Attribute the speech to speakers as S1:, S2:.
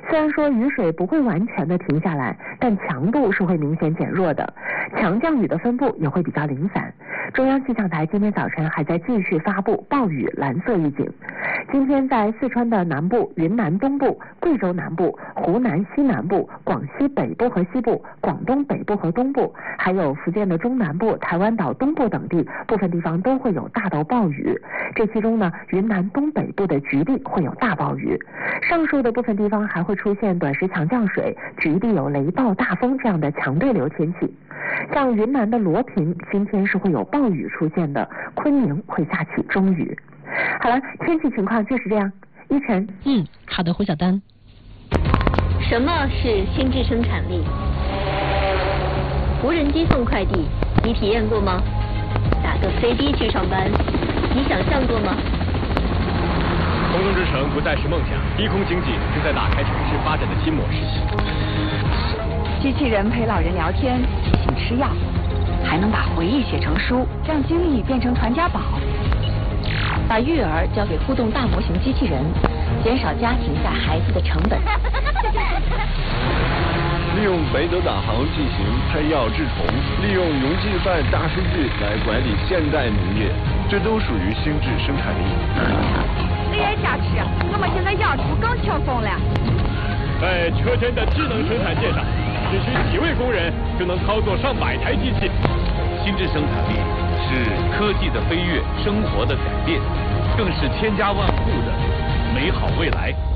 S1: 虽然说雨水不会完全的停下来，但强度是会明显减弱的，强降雨的分布也会比较零散。中央气象台今天早晨还在继续发布暴雨蓝色预警。今天在四川的南部、云南东部、贵州南部、湖南西南部、广西北部和西部、广东北部和东部，还有福建的中南部、台湾岛东部等地，部分地方都会有大到暴雨。这其中呢，云南东北部的局地会有大暴雨，上述的部分地方还会出现短时强降水，局地有雷暴、大风这样的强对流天气。像云南的罗平，今天是会有暴雨出现的，昆明会下起中雨。好了，天气情况就是这样。依晨，
S2: 好的，胡小丹。
S3: 什么是心智生产力？无人机送快递，你体验过吗？打个飞的去上班，你想象过吗？
S4: 空中之城不再是梦想，低空经济正在打开城市发展的新模式。
S5: 机器人陪老人聊天，提醒吃药，还能把回忆写成书，让经历变成传家宝。
S3: 把育儿交给互动大模型机器人，减少家庭带孩子的成本。
S6: 利用北斗导航进行配药治虫，利用云计算大数据来管理现代农业，这都属于心智生产力。
S5: AI加持，我们现在养猪更轻松了。
S4: 在车间的智能生产线上，只需几位工人就能操作上百台机器。
S7: 心智生产力是科技的飞跃，生活的改变，更是千家万户的美好未来。